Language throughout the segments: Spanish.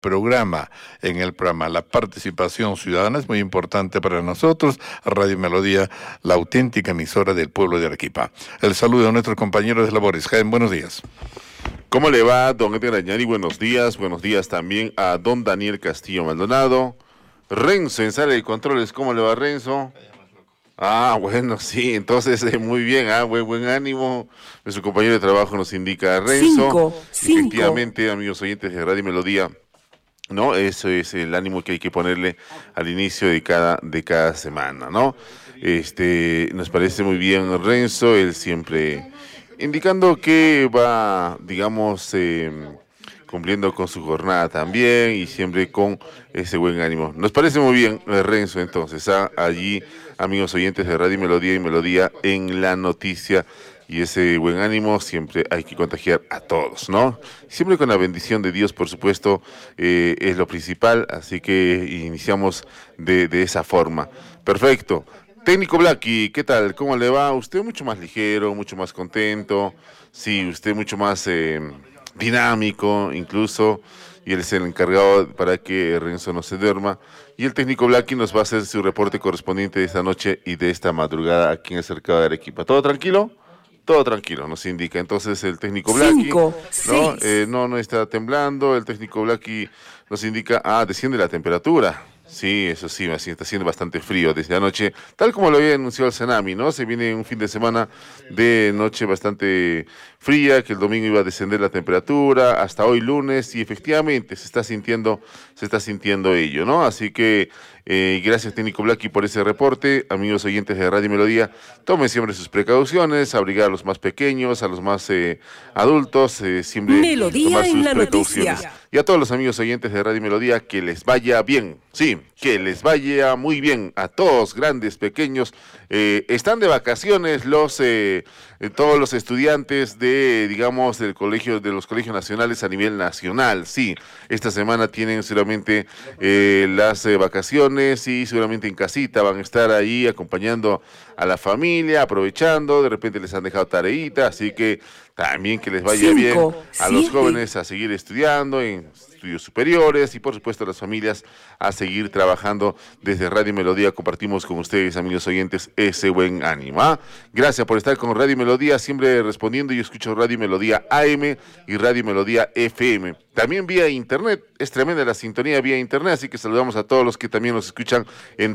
programa. En el programa la participación ciudadana es muy importante para nosotros. Radio Melodía, la auténtica emisora del pueblo de Arequipa. El saludo a nuestros compañeros de labores. Jaén, buenos días. ¿Cómo le va, don Edgar Añari? Buenos días también a don Daniel Castillo Maldonado. Renzo en sala de controles, ¿cómo le va, Renzo? Bueno, sí, entonces muy bien, buen ánimo. Nuestro compañero de trabajo nos indica, Renzo. Efectivamente, amigos oyentes de Radio Melodía, ¿no? Eso es el ánimo que hay que ponerle al inicio de cada semana, ¿no? Nos parece muy bien, Renzo, él siempre indicando que va, digamos, cumpliendo con su jornada también y siempre con ese buen ánimo. Nos parece muy bien, Renzo, entonces, allí, amigos oyentes de Radio Melodía y Melodía en la noticia, y ese buen ánimo siempre hay que contagiar a todos, ¿no? Siempre con la bendición de Dios, por supuesto, es lo principal, así que iniciamos de esa forma. Perfecto. Técnico Blacky, ¿qué tal? ¿Cómo le va? Usted mucho más ligero, mucho más contento, sí, usted mucho más dinámico incluso, y él es el encargado para que Renzo no se duerma, y el técnico Blacky nos va a hacer su reporte correspondiente de esta noche y de esta madrugada aquí en el cercado de Arequipa. ¿Todo tranquilo? Todo tranquilo, nos indica entonces el técnico Blacky, no está temblando, el técnico Blacky nos indica, desciende la temperatura. Sí, eso sí, está haciendo bastante frío desde anoche, tal como lo había anunciado el Senami, ¿no? Se viene un fin de semana de noche bastante fría, que el domingo iba a descender la temperatura, hasta hoy lunes, y efectivamente se está sintiendo ello, ¿no? Así que gracias, técnico Blacky, por ese reporte. Amigos oyentes de Radio Melodía, tomen siempre sus precauciones, abrigar a los más pequeños, a los más adultos, siempre Melodía tomar sus en la precauciones. noticia. Y a todos los amigos oyentes de Radio Melodía, que les vaya bien, sí, que les vaya muy bien a todos, grandes, pequeños. Están de vacaciones todos los estudiantes de los colegios nacionales a nivel nacional, sí. Esta semana tienen seguramente las vacaciones y seguramente en casita van a estar ahí acompañando a la familia, aprovechando, de repente les han dejado tareita, así que también que les vaya bien a los jóvenes a seguir estudiando en estudios superiores, y por supuesto a las familias a seguir trabajando. Desde Radio Melodía compartimos con ustedes, amigos oyentes, ese buen ánimo. Gracias por estar con Radio Melodía, siempre respondiendo. Yo escucho Radio Melodía AM y Radio Melodía FM. También vía internet, es tremenda la sintonía vía internet, así que saludamos a todos los que también nos escuchan en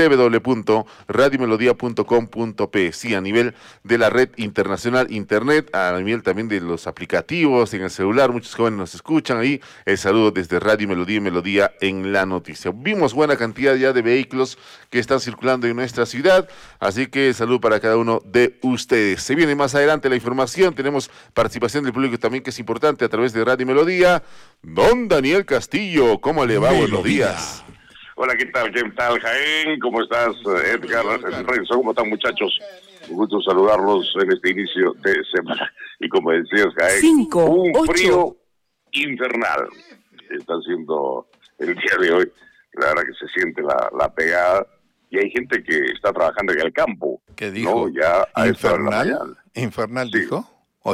www.radiomelodía.com.p, sí, a nivel de la red internacional internet, a nivel también de los aplicativos en el celular, muchos jóvenes nos escuchan ahí. El saludo desde Radio Melodía y Melodía en la noticia. Vimos buena cantidad ya de vehículos que están circulando en nuestra ciudad, así que saludo para cada uno de ustedes. Se viene más adelante la información, tenemos participación del público también, que es importante, a través de Radio Melodía. Don Daniel Castillo, ¿cómo le va? Buenos días. Hola, ¿qué tal, Jaén? ¿Cómo estás, Edgar? Renzo, ¿cómo están, muchachos? Un gusto saludarlos en este inicio de semana. Y como decías, Jaén, un frío infernal está haciendo el día de hoy. La verdad que se siente la pegada, y hay gente que está trabajando en el campo. ¿Qué dijo? ¿No? Ya a ¿Infernal? ¿Infernal sí. Dijo?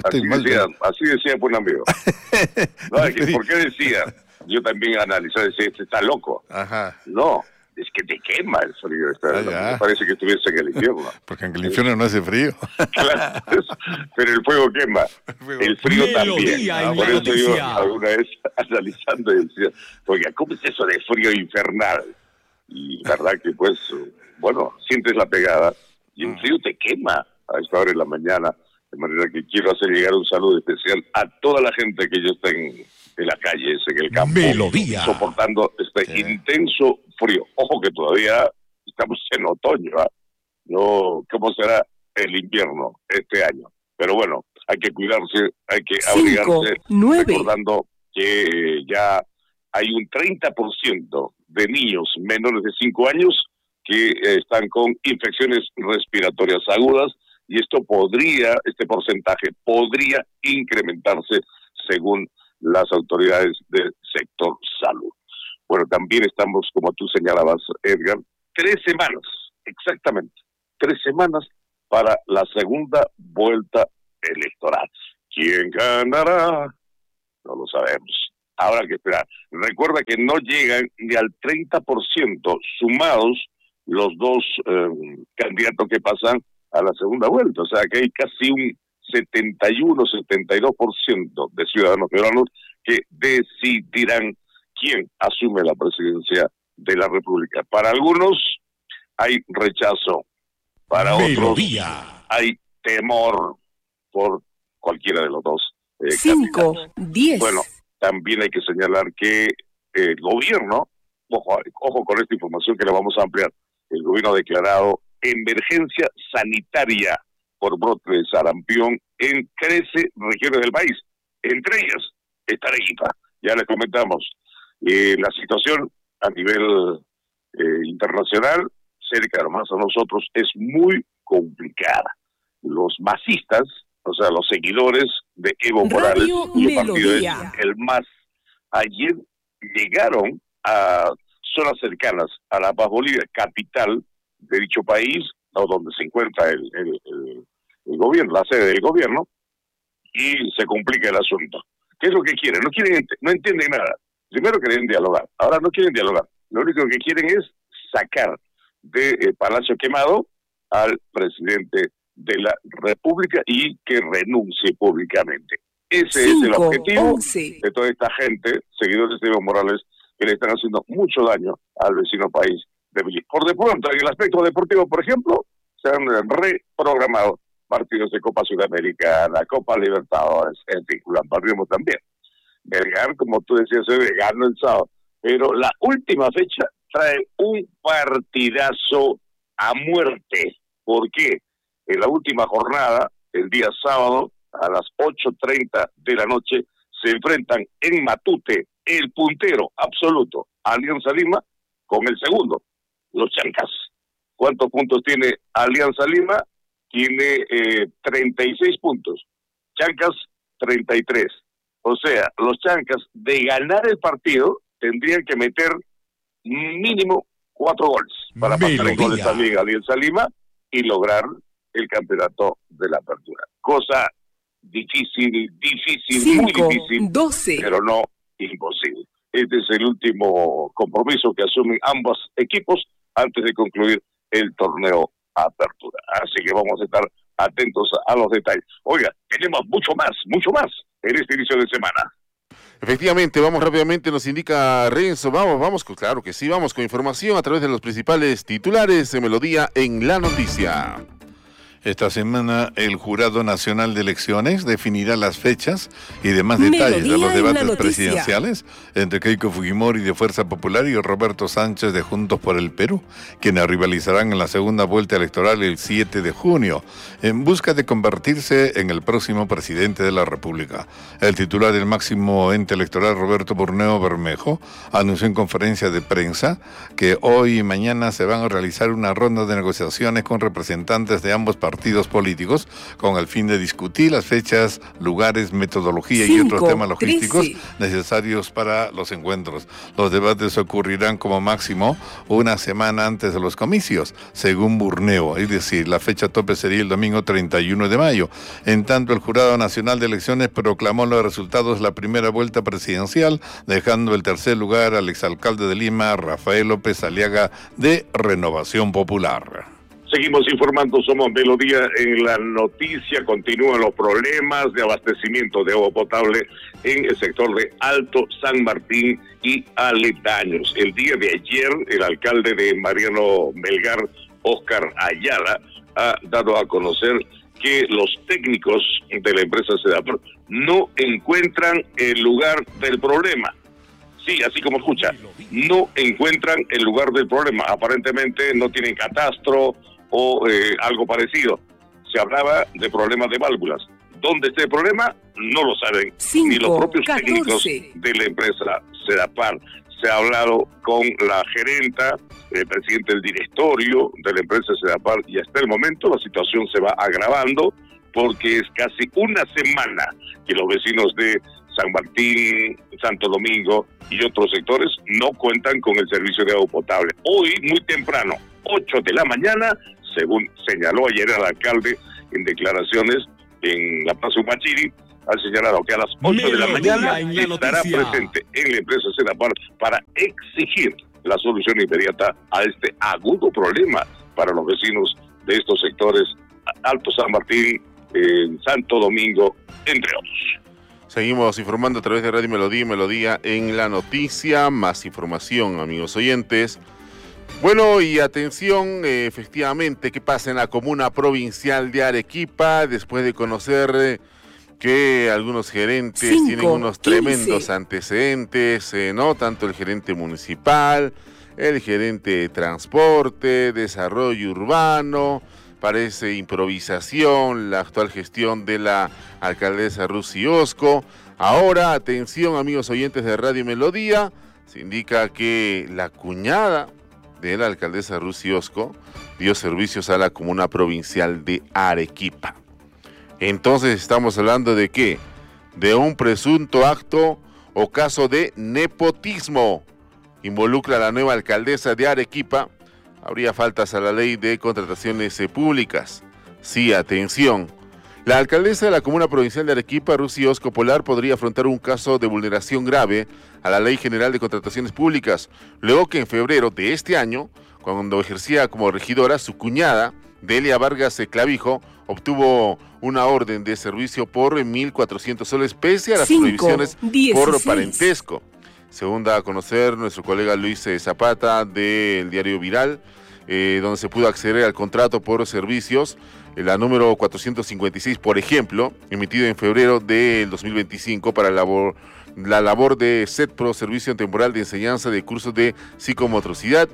Así decía un amigo. No, es que, ¿por qué decía? Yo también analizaba, decía, este está loco. Ajá. No, es que te quema el frío. Me parece que estuviese en el infierno. Porque en el infierno no hace frío. Claro, pero el fuego quema. El frío también. Por eso yo alguna vez analizando decía, oiga, ¿cómo es eso de frío infernal? Y verdad que pues, bueno, sientes la pegada y el frío te quema a esta hora de la mañana. De manera que quiero hacer llegar un saludo especial a toda la gente que ya está en las calles, en el campo, soportando este intenso frío. Ojo que todavía estamos en otoño, no, ¿cómo será el invierno este año? Pero bueno, hay que cuidarse, hay que abrigarse, recordando que ya hay un 30% de niños menores de 5 años que están con infecciones respiratorias agudas, y este porcentaje podría incrementarse según las autoridades del sector salud. Bueno, también estamos, como tú señalabas, Edgar, 3 semanas, exactamente, 3 semanas para la segunda vuelta electoral. ¿Quién ganará? No lo sabemos. habrá que esperar. Recuerda que no llegan ni al 30% sumados los dos candidatos que pasan a la segunda vuelta. O sea que hay casi un 71-72% de ciudadanos peruanos que decidirán quién asume la presidencia de la República. Para algunos hay rechazo, para otros hay temor por cualquiera de los dos. 5, 10. Bueno, también hay que señalar que el gobierno, ojo con esta información que la vamos a ampliar, el gobierno ha declarado emergencia sanitaria por brote de sarampión en 13 regiones del país, entre ellas está Arequipa. Ya les comentamos, la situación a nivel internacional, cerca más a nosotros, es muy complicada. Los masistas, o sea, los seguidores de Evo Morales, cuyo partido es el MAS, ayer llegaron a zonas cercanas a La Paz, Bolivia, capital de dicho país, o donde se encuentra el gobierno, la sede del gobierno, y se complica el asunto. ¿Qué es lo que quieren? No entienden nada. Primero querían dialogar, ahora no quieren dialogar. Lo único que quieren es sacar de Palacio Quemado al presidente de la República y que renuncie públicamente. Ese es el objetivo de toda esta gente, seguidores de Evo Morales, que le están haciendo mucho daño al vecino país de Bolivia. Por de pronto, en el aspecto deportivo, por ejemplo, se han reprogramado partidos de Copa Sudamericana, Copa Libertadores, en fin, Lamparriemos también. Melgar, como tú decías, ganó el sábado, pero la última fecha trae un partidazo a muerte. ¿Por qué? En la última jornada, el día sábado, a las 8:30 de la noche, se enfrentan en Matute el puntero absoluto, Alianza Lima, con el segundo, los Chancas. ¿Cuántos puntos tiene Alianza Lima? Tiene 36 puntos. Chancas, 33. O sea, los Chancas, de ganar el partido, tendrían que meter mínimo 4 goles para pasar en goles también a Alianza Lima y lograr el campeonato de la apertura. Cosa difícil, 5, muy difícil, 12. pero no imposible. Este es el último compromiso que asumen ambos equipos antes de concluir el torneo apertura. Así que vamos a estar atentos a los detalles. Oiga, tenemos mucho más en este inicio de semana. Efectivamente, vamos rápidamente, nos indica Renzo, vamos, claro que sí, vamos con información a través de los principales titulares de Melodía en la Noticia. Esta semana el Jurado Nacional de Elecciones definirá las fechas y demás detalles de los debates presidenciales entre Keiko Fujimori de Fuerza Popular y Roberto Sánchez de Juntos por el Perú, quienes rivalizarán en la segunda vuelta electoral el 7 de junio, en busca de convertirse en el próximo presidente de la República. El titular del máximo ente electoral, Roberto Burneo Bermejo, anunció en conferencia de prensa que hoy y mañana se van a realizar una ronda de negociaciones con representantes de ambos partidos políticos con el fin de discutir las fechas, lugares, metodología y otros temas logísticos necesarios para los encuentros. Los debates ocurrirán como máximo una semana antes de los comicios, según Burneo, es decir, la fecha tope sería el domingo 31 de mayo. En tanto, el Jurado Nacional de Elecciones proclamó los resultados de la primera vuelta presidencial, dejando el tercer lugar al exalcalde de Lima, Rafael López Aliaga, de Renovación Popular. Seguimos informando, somos Melodía en la Noticia. Continúan los problemas de abastecimiento de agua potable en el sector de Alto San Martín y aledaños. El día de ayer, el alcalde de Mariano Melgar, Óscar Ayala, ha dado a conocer que los técnicos de la empresa Sedapor no encuentran el lugar del problema. Sí, así como escucha, no encuentran el lugar del problema. Aparentemente no tienen catastro o algo parecido. Se hablaba de problemas de válvulas. ¿Dónde está el problema? No lo saben 5, ni los propios 14. técnicos de la empresa Sedapar. Se ha hablado con la gerenta, el presidente del directorio de la empresa Sedapar, y hasta el momento la situación se va agravando porque es casi una semana que los vecinos de San Martín, Santo Domingo y otros sectores no cuentan con el servicio de agua potable. Hoy, muy temprano, 8 de la mañana, según señaló ayer el alcalde en declaraciones en la Plaza Humachiri, ha señalado que a las 8 de la mañana estará presente en la empresa Sedapar para exigir la solución inmediata a este agudo problema para los vecinos de estos sectores, Alto San Martín, Santo Domingo, entre otros. Seguimos informando a través de Radio Melodía y Melodía en la noticia. Más información, amigos oyentes. Bueno, y atención, efectivamente, ¿qué pasa en la comuna provincial de Arequipa? Después de conocer que algunos gerentes tienen unos tremendos antecedentes, ¿no? Tanto el gerente municipal, el gerente de transporte, desarrollo urbano, parece improvisación, la actual gestión de la alcaldesa Rusy Osco. Ahora, atención, amigos oyentes de Radio Melodía, se indica que la cuñada de la alcaldesa Rusy Osco dio servicios a la comuna provincial de Arequipa. Entonces estamos hablando de ¿qué? De un presunto acto o caso de nepotismo. Involucra a la nueva alcaldesa de Arequipa. Habría faltas a la ley de contrataciones públicas. Sí, atención. La alcaldesa de la comuna provincial de Arequipa, Rusy Osco Polar, podría afrontar un caso de vulneración grave a la Ley General de Contrataciones Públicas, luego que en febrero de este año, cuando ejercía como regidora, su cuñada, Delia Vargas Clavijo, obtuvo una orden de servicio por 1.400 soles, pese a las prohibiciones por parentesco. Según da a conocer nuestro colega Luis Zapata del diario Viral, donde se pudo acceder al contrato por servicios, la número 456, por ejemplo, emitido en febrero del 2025 para la labor de SETPRO, Servicio Temporal de Enseñanza de Cursos de Psicomotricidad.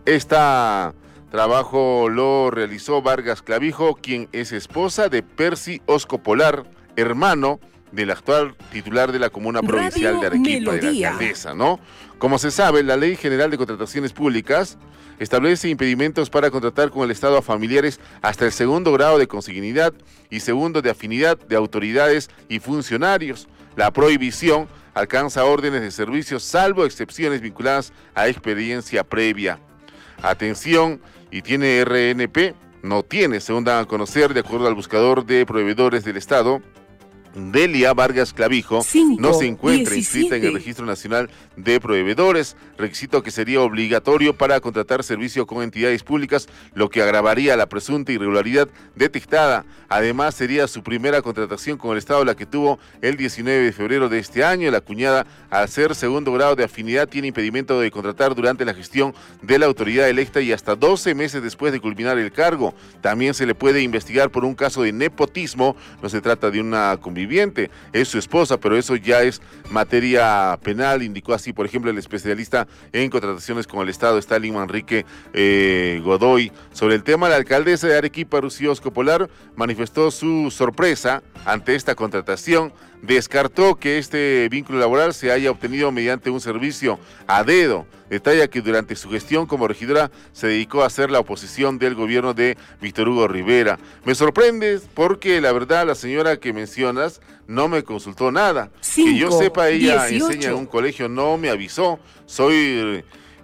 Trabajo lo realizó Vargas Clavijo, quien es esposa de Percy Osco Polar, hermano del actual titular de la comuna provincial de Arequipa, de la alcaldesa, ¿no? Como se sabe, la Ley General de Contrataciones Públicas establece impedimentos para contratar con el Estado a familiares hasta el segundo grado de consanguinidad y segundo de afinidad de autoridades y funcionarios. La prohibición alcanza órdenes de servicio, salvo excepciones vinculadas a experiencia previa. Atención, y tiene RNP, no tiene, según dan a conocer, de acuerdo al buscador de proveedores del Estado, Delia Vargas Clavijo no se encuentra inscrita en el Registro Nacional de Proveedores, requisito que sería obligatorio para contratar servicio con entidades públicas, lo que agravaría la presunta irregularidad detectada. Además, sería su primera contratación con el Estado, la que tuvo el 19 de febrero de este año. La cuñada, al ser segundo grado de afinidad, tiene impedimento de contratar durante la gestión de la autoridad electa y hasta 12 meses después de culminar el cargo. También se le puede investigar por un caso de nepotismo. No se trata de una conviviente, es su esposa, pero eso ya es materia penal, indicó así, por ejemplo, el especialista en contrataciones con el Estado, Stalin Manrique Godoy. Sobre el tema, la alcaldesa de Arequipa, Rusy Osco Polar, manifestó su sorpresa ante esta contratación. Descartó que este vínculo laboral se haya obtenido mediante un servicio a dedo. Detalla que durante su gestión como regidora se dedicó a hacer la oposición del gobierno de Víctor Hugo Rivera. Me sorprende porque la verdad la señora que mencionas no me consultó nada. 5, que yo sepa, ella 18. Enseña en un colegio, no me avisó. Soy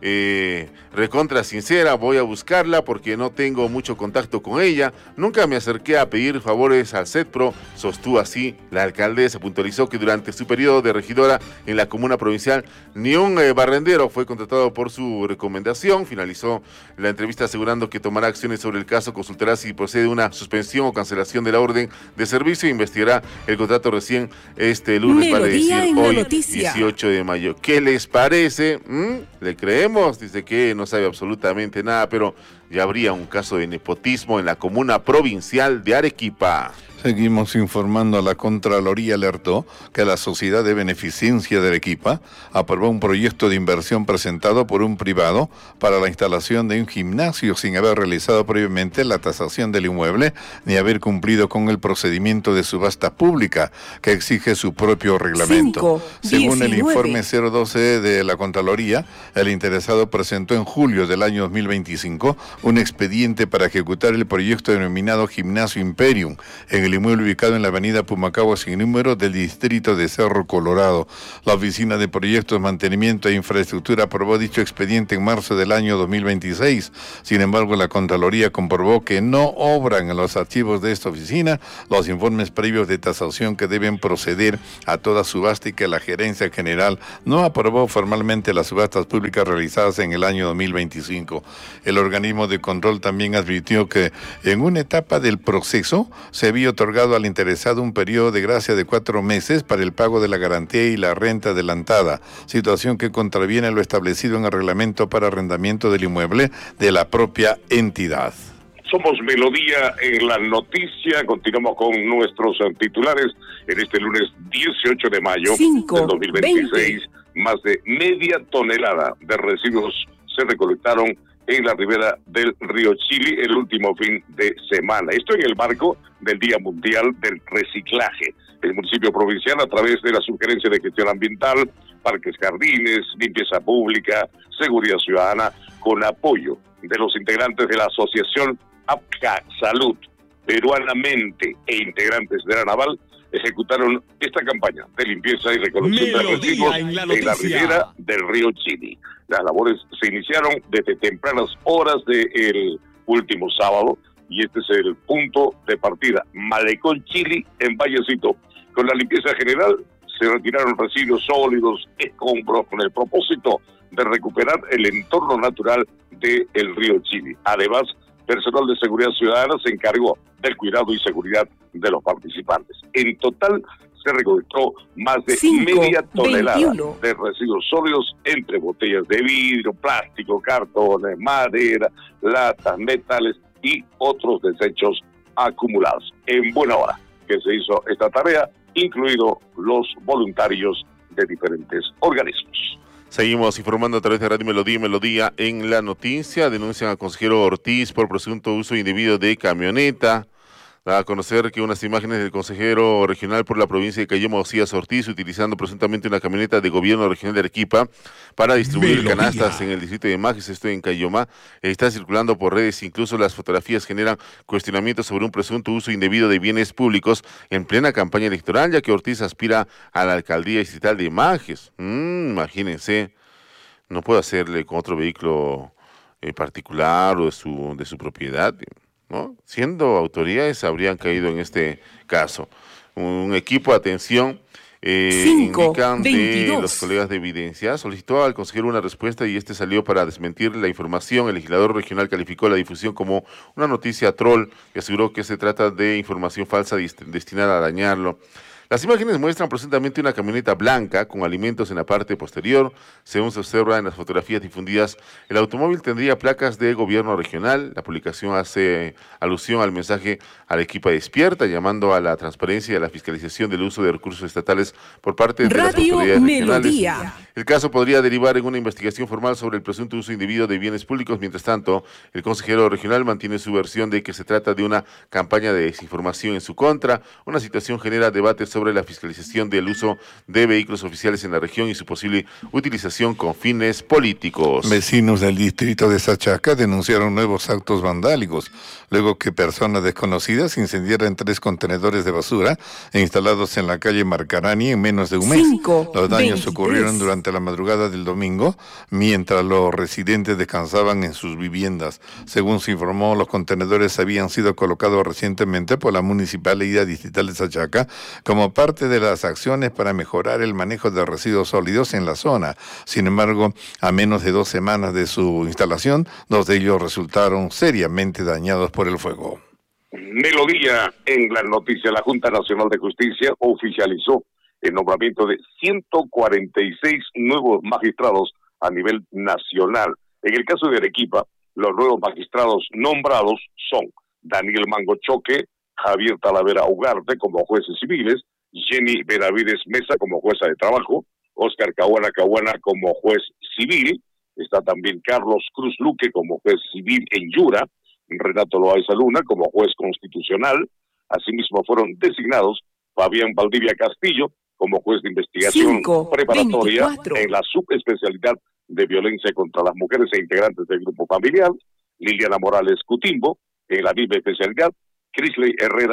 recontra sincera, voy a buscarla porque no tengo mucho contacto con ella. Nunca me acerqué a pedir favores al SETPRO, sostuvo así la alcaldesa. Puntualizó que durante su periodo de regidora en la comuna provincial ni un barrendero fue contratado por su recomendación. Finalizó la entrevista asegurando que tomará acciones sobre el caso, consultará si procede una suspensión o cancelación de la orden de servicio e investigará el contrato recién este lunes, vale decir hoy 18 de mayo. ¿Qué les parece? ¿Le creemos? Dice que no sabe absolutamente nada, pero ya habría un caso de nepotismo en la comuna provincial de Arequipa. Seguimos informando. La Contraloría alertó que la Sociedad de Beneficencia de Arequipa aprobó un proyecto de inversión presentado por un privado para la instalación de un gimnasio sin haber realizado previamente la tasación del inmueble ni haber cumplido con el procedimiento de subasta pública que exige su propio reglamento. Según el informe 012 de la Contraloría, el interesado presentó en julio del año 2025 un expediente para ejecutar el proyecto denominado Gimnasio Imperium en el el inmueble ubicado en la avenida Pumacahua sin número del distrito de Cerro Colorado. La Oficina de Proyectos, Mantenimiento e Infraestructura aprobó dicho expediente en marzo del año 2026. Sin embargo, la Contraloría comprobó que no obran en los archivos de esta oficina los informes previos de tasación que deben proceder a toda subasta y que la Gerencia General no aprobó formalmente las subastas públicas realizadas en el año 2025. El organismo de control también advirtió que en una etapa del proceso se había otorgado al interesado un periodo de gracia de 4 meses para el pago de la garantía y la renta adelantada, situación que contraviene lo establecido en el reglamento para arrendamiento del inmueble de la propia entidad. Somos Melodía en la noticia. Continuamos con nuestros titulares en este lunes 18 de mayo del 2026. Más de media tonelada de residuos se recolectaron en la ribera del río Chili el último fin de semana. Esto en el marco del Día Mundial del Reciclaje. El municipio provincial, a través de la Sugerencia de Gestión Ambiental, Parques, Jardines, Limpieza Pública, Seguridad Ciudadana, con apoyo de los integrantes de la Asociación APCA Salud Peruanamente e integrantes de la Naval, ejecutaron esta campaña de limpieza y recolección de residuos en la ribera del río Chili. Las labores se iniciaron desde tempranas horas del último sábado y este es el punto de partida. Malecón Chili en Vallecito. Con la limpieza general se retiraron residuos sólidos, escombros, con el propósito de recuperar el entorno natural del río Chili. Además, personal de seguridad ciudadana se encargó del cuidado y seguridad de los participantes. En total se recolectó más de media tonelada de residuos sólidos entre botellas de vidrio, plástico, cartones, madera, latas, metales y otros desechos acumulados. En buena hora que se hizo esta tarea, incluidos los voluntarios de diferentes organismos. Seguimos informando a través de Radio Melodía y Melodía en la noticia. Denuncian al consejero Ortiz por presunto uso indebido de camioneta. Da a conocer que unas imágenes del consejero regional por la provincia de Caylloma, Osías Ortiz, utilizando presuntamente una camioneta de gobierno regional de Arequipa para distribuir canastas en el distrito de Magis, esto en Caylloma, está circulando por redes. Incluso las fotografías generan cuestionamientos sobre un presunto uso indebido de bienes públicos en plena campaña electoral, ya que Ortiz aspira a la alcaldía distrital de Magis. Imagínense, no puede hacerle con otro vehículo particular o de su propiedad, ¿no? Siendo autoridades habrían caído en este caso. Un equipo de atención indican de los colegas de Evidencia solicitó al consejero una respuesta y este salió para desmentir la información. El legislador regional calificó la difusión como una noticia troll y aseguró que se trata de información falsa destinada a dañarlo. Las imágenes muestran presuntamente una camioneta blanca con alimentos en la parte posterior. Según se observa en las fotografías difundidas, el automóvil tendría placas de gobierno regional. La publicación hace alusión al mensaje Arequipa despierta, llamando a la transparencia y a la fiscalización del uso de recursos estatales por parte de las autoridades regionales. El caso podría derivar en una investigación formal sobre el presunto uso indebido de bienes públicos. Mientras tanto, el consejero regional mantiene su versión de que se trata de una campaña de desinformación en su contra. Una situación genera debates sobre la fiscalización del uso de vehículos oficiales en la región y su posible utilización con fines políticos. Vecinos del distrito de Sachaca denunciaron nuevos actos vandálicos, luego que personas desconocidas incendiaran 3 contenedores de basura instalados en la calle Marcarani en menos de un mes. Los daños ocurrieron durante la madrugada del domingo, mientras los residentes descansaban en sus viviendas. Según se informó, los contenedores habían sido colocados recientemente por la Municipalidad Distrital de Sachaca como parte de las acciones para mejorar el manejo de residuos sólidos en la zona. Sin embargo, a menos de 2 semanas de su instalación, 2 de ellos resultaron seriamente dañados por el fuego. Melodía en la noticia. La Junta Nacional de Justicia oficializó el nombramiento de 146 nuevos magistrados a nivel nacional. En el caso de Arequipa, los nuevos magistrados nombrados son Daniel Mango Choque, Javier Talavera Ugarte como jueces civiles, Jenny Benavides Mesa como jueza de trabajo, Oscar Cahuana como juez civil, está también Carlos Cruz Luque como juez civil en Yura, Renato Loaiza Luna como juez constitucional. Asimismo fueron designados Fabián Valdivia Castillo como juez de investigación preparatoria en la subespecialidad de violencia contra las mujeres e integrantes del grupo familiar, Liliana Morales Cutimbo en la misma especialidad, Crisley Herrera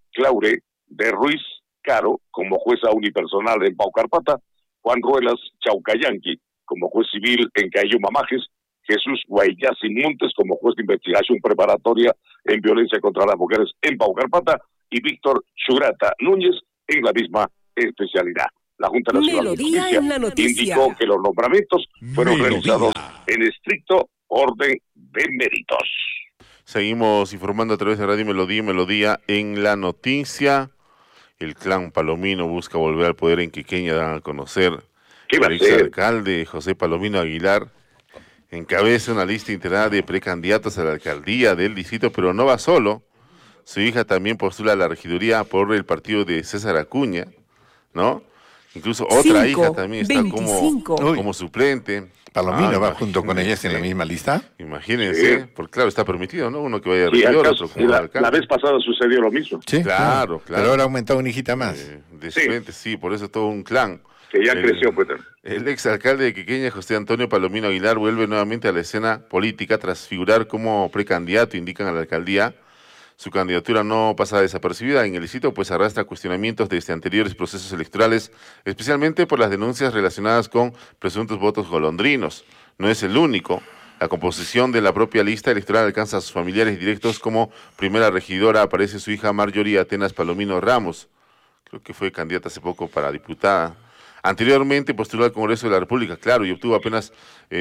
Claure de Ruiz Caro como jueza unipersonal en Paucarpata, Juan Ruelas Chaucayanqui como juez civil en Cayumamajes, Jesús Guayasi Montes como juez de investigación preparatoria en violencia contra las mujeres en Paucarpata y Víctor Churata Núñez en la misma especialidad. La Junta Nacional de Justicia indicó que los nombramientos fueron realizados en estricto orden de méritos. Seguimos informando a través de Radio Melodía en la noticia. El clan Palomino busca volver al poder en Quequeña, dan a conocer. El exalcalde José Palomino Aguilar encabeza una lista integrada de precandidatos a la alcaldía del distrito, pero no va solo. Su hija también postula a la regiduría por el partido de César Acuña, ¿no? Incluso otra hija también está como suplente. ¿Palomino va junto con ellas en la misma lista? Imagínense, porque claro, está permitido, ¿no? Uno que vaya a regidor, otro como alcalde. La vez pasada sucedió lo mismo. Sí, claro. Pero ahora ha aumentado una hijita más. De suplente, sí, por eso es todo un clan. Que ya creció, pues. El exalcalde de Quequeña, José Antonio Palomino Aguilar, vuelve nuevamente a la escena política tras figurar como precandidato, indican a la alcaldía. Su candidatura no pasa desapercibida en el distrito, pues arrastra cuestionamientos desde anteriores procesos electorales, especialmente por las denuncias relacionadas con presuntos votos golondrinos. No es el único. La composición de la propia lista electoral alcanza a sus familiares directos. Como primera regidora aparece su hija Marjorie Atenas Palomino Ramos. Creo que fue candidata hace poco para diputada. Anteriormente postuló al Congreso de la República, claro, y obtuvo apenas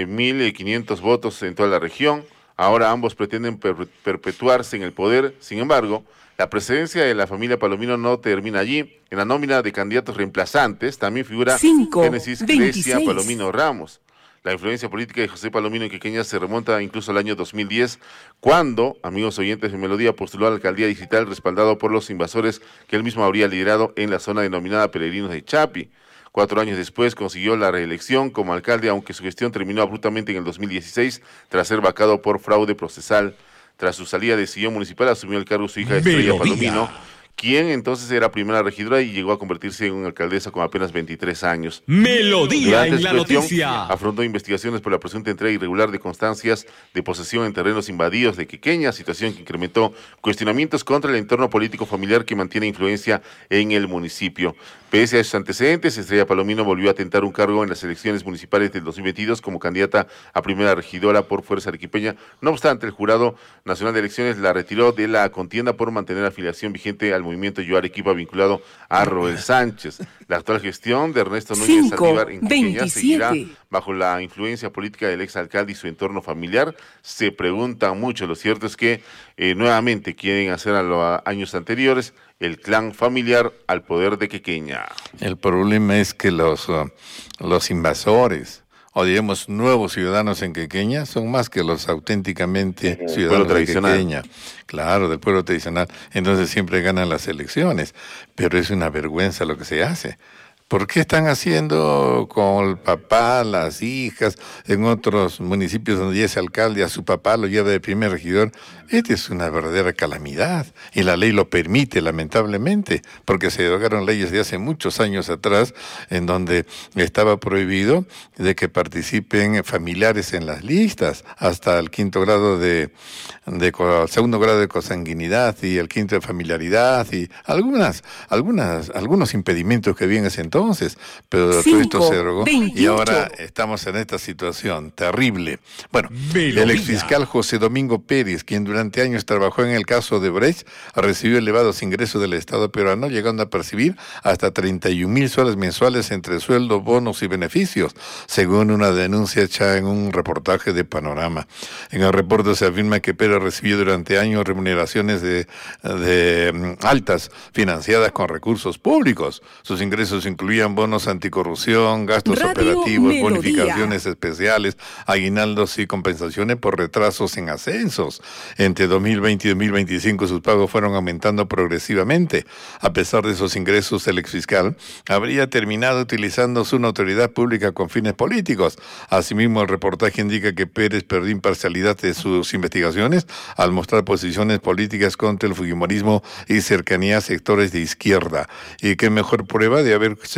1.500 votos en toda la región. Ahora ambos pretenden perpetuarse en el poder. Sin embargo, la presidencia de la familia Palomino no termina allí. En la nómina de candidatos reemplazantes también figura Génesis Grecia Palomino Ramos. La influencia política de José Palomino en Quequeña se remonta incluso al año 2010, cuando, amigos oyentes de Melodía, postuló a la alcaldía distrital respaldado por los invasores que él mismo habría liderado en la zona denominada Peregrinos de Chapi. 4 años después consiguió la reelección como alcalde, aunque su gestión terminó abruptamente en el 2016 tras ser vacado por fraude procesal. Tras su salida de sillón municipal asumió el cargo su hija Estrella Palomino, quien entonces era primera regidora y llegó a convertirse en una alcaldesa con apenas 23 años. Melodía en la noticia. Afrontó investigaciones por la presunta entrega irregular de constancias de posesión en terrenos invadidos de Quequeña, situación que incrementó cuestionamientos contra el entorno político familiar que mantiene influencia en el municipio. Pese a esos antecedentes, Estrella Palomino volvió a tentar un cargo en las elecciones municipales del 2022 como candidata a primera regidora por Fuerza Arequipeña. No obstante, el Jurado Nacional de Elecciones la retiró de la contienda por mantener afiliación vigente al movimiento Yo Arequipa vinculado a Roel Sánchez. La actual gestión de Ernesto Núñez Saldívar en Quequeña seguirá bajo la influencia política del exalcalde y su entorno familiar. Se preguntan mucho. Lo cierto es que nuevamente quieren hacer a los años anteriores el clan familiar al poder de Quequeña. El problema es que los invasores, o digamos nuevos ciudadanos en Quequeña, son más que los auténticamente ciudadanos de Quequeña. Claro, del pueblo tradicional. Entonces siempre ganan las elecciones. Pero es una vergüenza lo que se hace. ¿Por qué están haciendo con el papá, las hijas, en otros municipios donde ya es alcalde, a su papá lo lleva de primer regidor? Esta es una verdadera calamidad y la ley lo permite, lamentablemente, porque se derogaron leyes de hace muchos años atrás en donde estaba prohibido de que participen familiares en las listas hasta el segundo grado de consanguinidad y el quinto de familiaridad y algunos impedimentos que había en ese entonces. Pero todo esto se derogó y ahora estamos en esta situación terrible. Bueno, el exfiscal José Domingo Pérez, quien durante años trabajó en el caso de Brecht, recibió elevados ingresos del Estado peruano, llegando a percibir hasta 31,000 soles mensuales entre sueldo, bonos y beneficios, según una denuncia hecha en un reportaje de Panorama. En el reporte se afirma que Pérez recibió durante años remuneraciones de altas financiadas con recursos públicos. Sus ingresos incluían bonos anticorrupción, gastos operativos, bonificaciones especiales, aguinaldos y compensaciones por retrasos en ascensos. Entre 2020 y 2025 sus pagos fueron aumentando progresivamente. A pesar de esos ingresos, el exfiscal habría terminado utilizando su notoriedad pública con fines políticos. Asimismo, el reportaje indica que Pérez perdió imparcialidad de sus investigaciones al mostrar posiciones políticas contra el fujimorismo y cercanía a sectores de izquierda. Y qué mejor prueba de haberse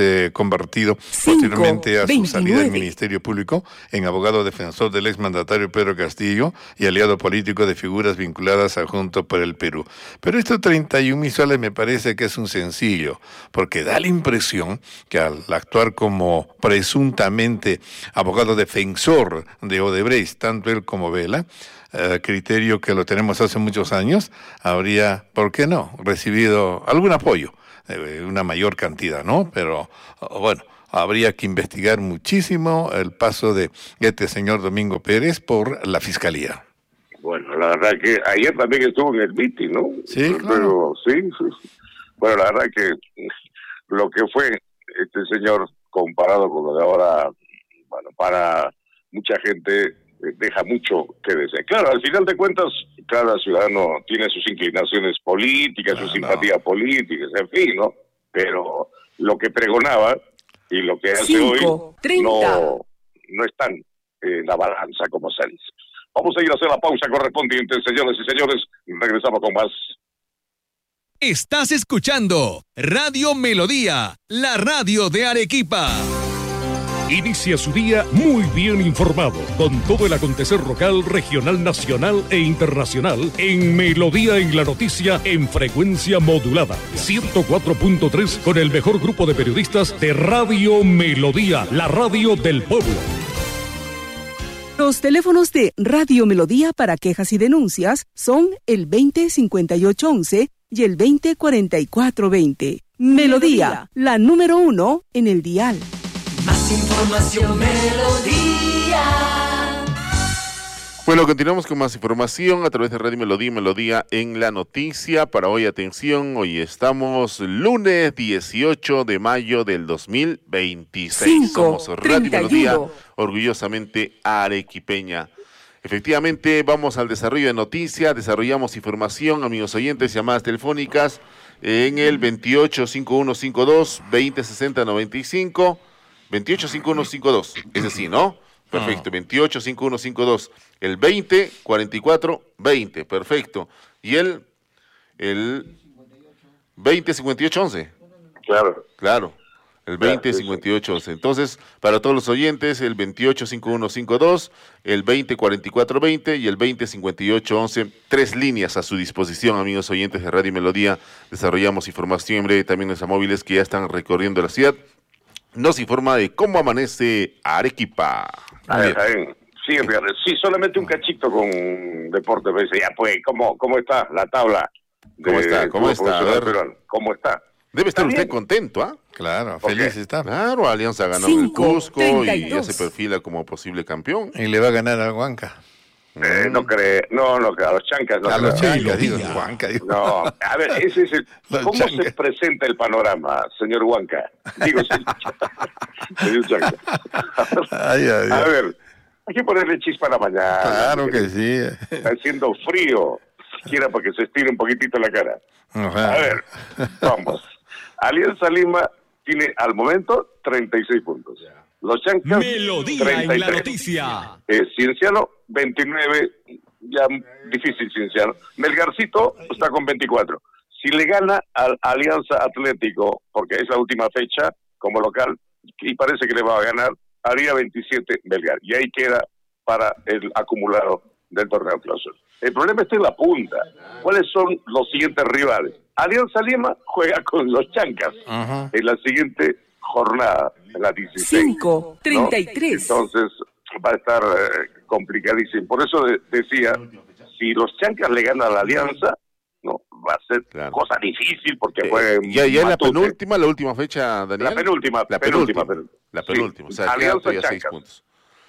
convertido posteriormente a su salida del Ministerio Público en abogado defensor del exmandatario Pedro Castillo y aliado político de figuras vinculadas a Juntos por el Perú. Pero estos 31.000 soles me parece que es un sencillo, porque da la impresión que al actuar como presuntamente abogado defensor de Odebrecht, tanto él como Vela, criterio que lo tenemos hace muchos años, habría, ¿por qué no?, recibido algún apoyo, una mayor cantidad, ¿no? Pero bueno, habría que investigar muchísimo el paso de este señor Domingo Pérez por la Fiscalía. Bueno, la verdad que ayer también estuvo en el meeting, ¿no? Sí, claro. Pero sí. Bueno, la verdad que lo que fue este señor comparado con lo de ahora, bueno, para mucha gente deja mucho que desear. Claro, al final de cuentas, cada ciudadano tiene sus inclinaciones políticas, sus simpatías políticas, en fin, ¿no? Pero lo que pregonaba y lo que hace hoy no están en la balanza, como se dice. Vamos a ir a hacer la pausa correspondiente, señores y señores, y regresamos con más. Estás escuchando Radio Melodía, la radio de Arequipa. Inicia su día muy bien informado, con todo el acontecer local, regional, nacional e internacional, en Melodía en la Noticia, en frecuencia modulada, 104.3, con el mejor grupo de periodistas de Radio Melodía, la radio del pueblo. Los teléfonos de Radio Melodía para quejas y denuncias son el 205811 y el 204420. Melodía, la número 1 en el dial. Más información, Melodía. Bueno, continuamos con más información a través de Radio Melodía, Melodía en la Noticia. Para hoy, atención, hoy estamos lunes 18 de mayo del 2026. Somos Radio Melodía, orgullosamente arequipeña. Efectivamente, vamos al desarrollo de noticias, desarrollamos información, amigos oyentes, llamadas telefónicas en el 285152 206095. 285152, es decir, ¿no? Perfecto, 285152, el 204420, perfecto. Y el 205811. Claro, el 205811. Entonces, para todos los oyentes, el 285152, el 204420 y el 205811, 3 líneas a su disposición, amigos oyentes de Radio Melodía. Desarrollamos información en breve también en los móviles que ya están recorriendo la ciudad. Nos informa de cómo amanece Arequipa. A ver, sí, solamente un cachito con deporte. Ya pues, ¿cómo está la tabla? ¿Cómo está? A ver. ¿Cómo está? Debe estar usted contento, ¿ah? Claro, feliz está. Claro, Alianza ganó en el Cusco y ya se perfila como posible campeón. Y le va a ganar al Huanca. No creo, a los chancas. A los chancas, digo, Huanca. No, a ver, ese es ¿cómo chancas se presenta el panorama, señor Huanca? Digo, señor Chanca. A ver, hay que ponerle chispa a la mañana. Claro que sí. Está haciendo frío, siquiera para que se estire un poquitito la cara. Ajá. A ver, vamos. Alianza Lima tiene al momento 36 puntos. Los chancas, Melodía 33. En la Noticia. Cienciano, 29, ya difícil Cienciano. Melgarcito está con 24. Si le gana al Alianza Atlético, porque es la última fecha como local, y parece que le va a ganar, haría 27 Melgar. Y ahí queda para el acumulado del torneo clausura. El problema está en la punta. ¿Cuáles son los siguientes rivales? Alianza Lima juega con los chancas en la siguiente jornada, en la 16. 5-33. Entonces va a estar complicadísimo. Por eso decía, si los chancas le ganan a la Alianza, no va a ser cosa difícil porque fue ya es la penúltima, la última fecha, Daniel. La penúltima. Sí. O sea, Alianza ya 6 puntos.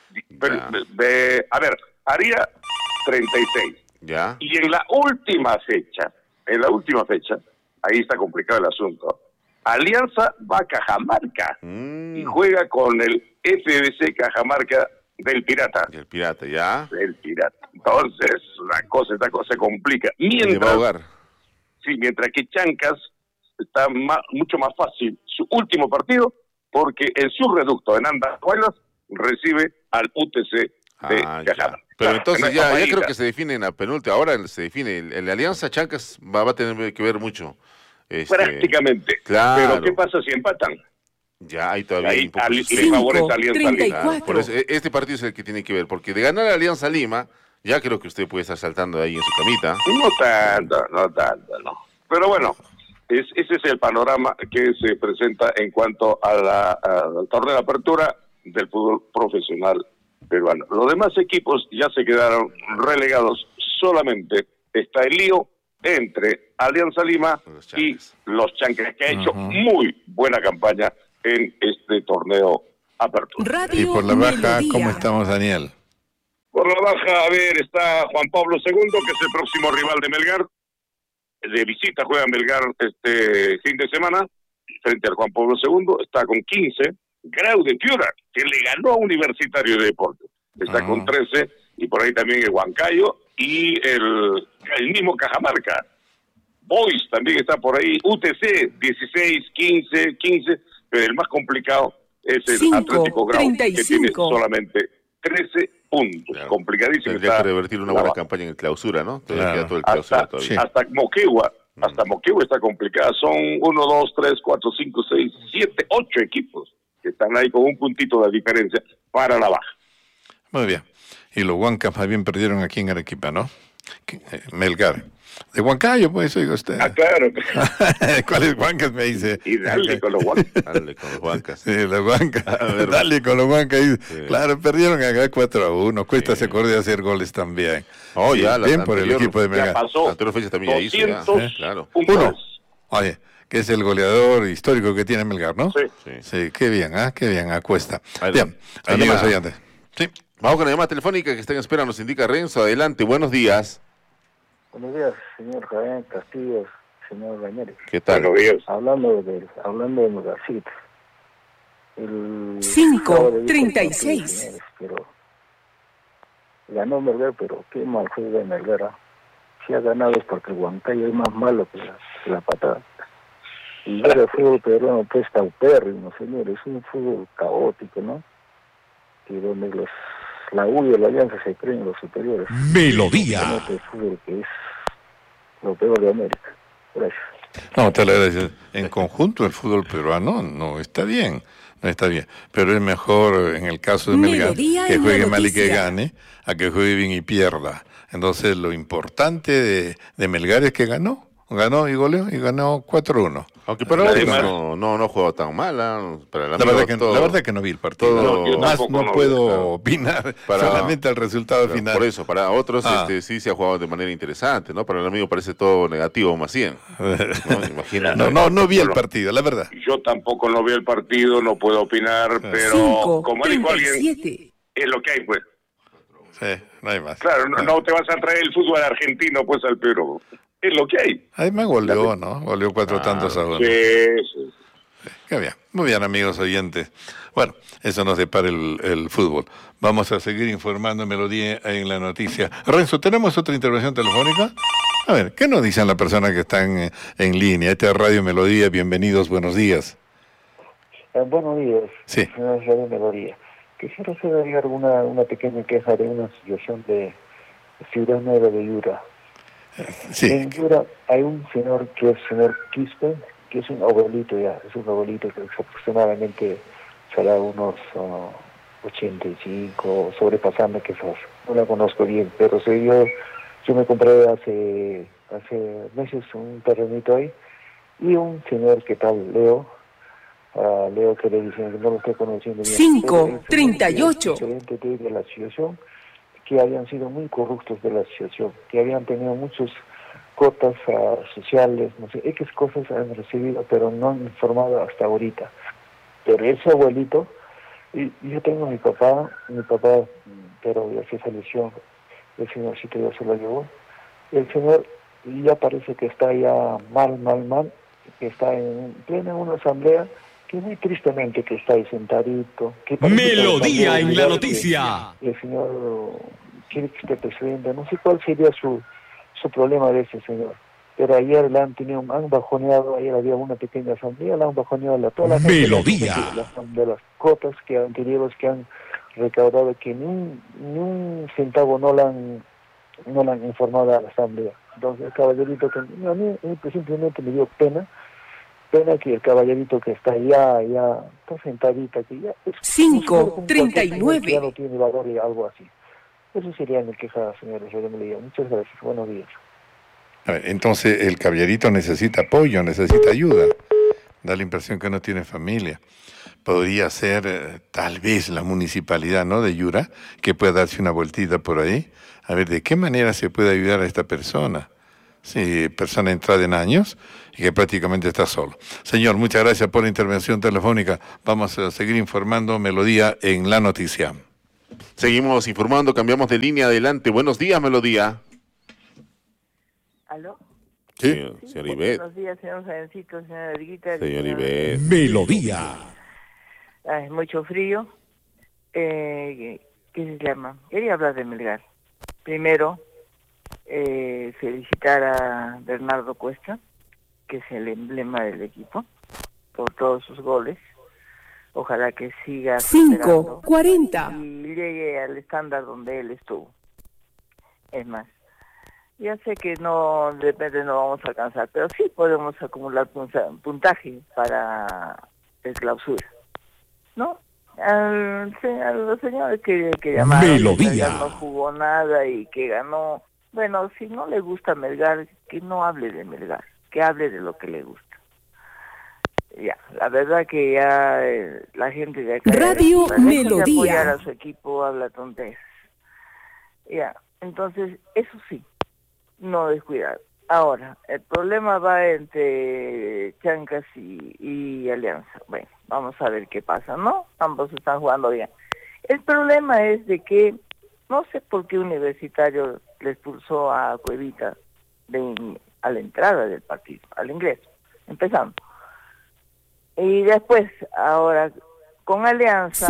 A ver, haría 36. Ya. Y en la última fecha, ahí está complicado el asunto. Alianza va a Cajamarca y juega con el FBC Cajamarca del Pirata. El Pirata, ya. Del Pirata. Entonces, esta cosa se complica. Mientras que Chancas está mucho más fácil su último partido, porque en su reducto en Andahuaylas recibe al UTC de Cajamarca. Pero entonces ya creo que se define en la penúltima. Ahora se define el Alianza Chancas va a tener que ver mucho. Prácticamente. Claro. Pero ¿qué pasa si empatan? Ya, ahí todavía Ahí hay le favorece a Alianza Lima. Por eso, este partido es el que tiene que ver, porque de ganar a Alianza Lima, ya creo que usted puede estar saltando ahí en su camita. No tanto, no. Pero bueno, ese es el panorama que se presenta en cuanto al torneo de apertura del fútbol profesional peruano. Los demás equipos ya se quedaron relegados, solamente está el lío entre Alianza Lima y los Chancres, que ha hecho muy buena campaña en este torneo apertura. Y por la baja, ¿cómo estamos, Daniel? Por la baja, a ver, está Juan Pablo II, que es el próximo rival de Melgar. De visita juega Melgar este fin de semana, frente al Juan Pablo II, está con 15. Grau de Piura, que le ganó a Universitario de Deportes, está con 13, y por ahí también el Huancayo, y el mismo Cajamarca. Boys también está por ahí, UTC, 16, 15, pero el más complicado es el Atlético Grau, 35. Que tiene solamente 13 puntos. Claro. Complicadísimo. Tendría que revertir una buena campaña en el clausura, ¿no? Queda todo el clausura todavía. Hasta Moquegua. Hasta Moquegua está complicada. Son 1, 2, 3, 4, 5, 6, 7, 8 equipos que están ahí con un puntito de diferencia para la baja. Muy bien. Y los Huancas más bien perdieron aquí en Arequipa, ¿no? Melgar. De Huancayo, pues, oiga usted. Claro. ¿Cuáles Huancas me dice? Y dale con los Huancas. Dale con los Huancas. Sí, los Huancas. Dale con los Huancas. Sí. Claro, perdieron acá 4-1. Cuesta se acordó de hacer goles también. Oh, ya, bien por el equipo de Melgar. Pasó. La anterior fecha también ahí. Claro. Uno. Oye, que es el goleador histórico que tiene Melgar, ¿no? Sí, qué bien, qué bien, acuesta. Bien, amigos oyentes. Sí. Vamos con la llamada telefónica que está en espera, nos indica Renzo. Adelante, buenos días. Buenos días, señor Javier Castillo, señor Bañeres. ¿Qué tal? Buenos días. Hablando de Melgarcito. 5:36. Pero ganó Melgar, pero qué mal juega de Melgar. Si ha ganado es porque el Huancayo es más malo que la patada. Y ver el fútbol peruano pues paupérrimo, señor, es un fútbol caótico, ¿no? Y donde la U y la Alianza se creen los superiores. Melodía. El fútbol que es lo peor de América. Gracias. No, te lo agradezco. En conjunto el fútbol peruano no está bien. No está bien, pero es mejor en el caso de Melgar que juegue mal y que gane, a que juegue bien y pierda. Entonces lo importante de Melgar es que ganó y goleó y ganó 4-1. Aunque para no jugó tan mal. Para la verdad que no vi el partido. No puedo opinar solamente al resultado final. Por eso, para otros sí se ha jugado de manera interesante, ¿no? Para el amigo parece todo negativo, más bien. No vi el partido, la verdad. Yo tampoco no vi el partido, no puedo opinar, pero como dijo alguien, es lo que hay, pues. Sí, no hay más. Claro, no te vas a traer el fútbol argentino, pues, al Perú. Es lo que hay. Además goleó, ¿no? Goleó 4 tantos a 1. Sí. Qué bien. Muy bien, amigos oyentes. Bueno, eso nos depara el fútbol. Vamos a seguir informando en Melodía en la noticia. Renzo, ¿tenemos otra intervención telefónica? A ver, ¿qué nos dicen las personas que están en línea? Esta es Radio Melodía, bienvenidos, buenos días. Buenos días, sí. Radio Melodía. Quisiera hacer una pequeña queja de una situación de Ciudad Nueva de Yura. Sí. En Yura hay un señor que es señor Quispe, que es un abuelito ya, es un abuelito que aproximadamente será unos 85, sobrepasando quizás, no la conozco bien, pero yo me compré hace meses un terrenito ahí, y un señor que tal, Leo que le dicen que no lo estoy conociendo bien. 5:38. De la asociación, que habían sido muy corruptos de la asociación, que habían tenido muchas cuotas sociales, no sé, X cosas han recibido, pero no han informado hasta ahorita. Pero ese abuelito, y yo tengo mi papá, pero ya se falleció, el señorcito ya se lo llevó. El señor ya parece que está ya mal, que está en plena una asamblea, que muy tristemente que está ahí sentadito. Melodía en la noticia. El señor quiere que esté presidente, no sé cuál sería su problema de ese señor. Pero ayer han bajoneado, ayer había una pequeña asamblea, la han bajoneado toda la gente. Melodía. De las cuotas anteriores que han recaudado, que ni un centavo no la han informado a la asamblea. Entonces el caballerito, a mí simplemente me dio pena, Pena que el caballerito que está ya está sentadita, que ya... 5:39. Ya no tiene valor y algo así. Eso sería mi queja, señores. Muchas gracias. Buenos días. A ver, entonces el caballerito necesita apoyo, necesita ayuda. Da la impresión que no tiene familia. Podría ser tal vez la municipalidad, ¿no?, de Yura, que pueda darse una vueltita por ahí. A ver, ¿de qué manera se puede ayudar a esta persona? Sí, persona entrada en años y que prácticamente está solo. Señor, muchas gracias por la intervención telefónica. Vamos a seguir informando Melodía en la noticia. Seguimos informando, cambiamos de línea. Adelante. Buenos días, Melodía. ¿Aló? Sí, señor Ivette. Buenos días, señor Jarencito, señora Erguita. Señor Ivette. Melodía. Hay mucho frío. ¿Qué se llama? Quería hablar de Melgar. Primero, felicitar a Bernardo Cuesta, que es el emblema del equipo, por todos sus goles. Ojalá que siga 5:40 y llegue al estándar donde él estuvo. Es más, ya sé que no, de repente no vamos a alcanzar, pero sí podemos acumular puntaje para el clausura, ¿no? A los señores que llamaron, Melodía. que no jugó nada y que ganó. Bueno, si no le gusta Melgar, que no hable de Melgar, que hable de lo que le gusta. Ya, la verdad que ya la gente de acá... Radio Melodía. De apoyar a su equipo habla tonterías. Ya, entonces, eso sí, no descuidar. Ahora, el problema va entre Chancas y Alianza. Bueno, vamos a ver qué pasa, ¿no? Ambos están jugando bien. El problema es de que no sé por qué Universitario le expulsó a Cuevita a la entrada del partido, al ingreso, empezando. Y después, ahora, con Alianza...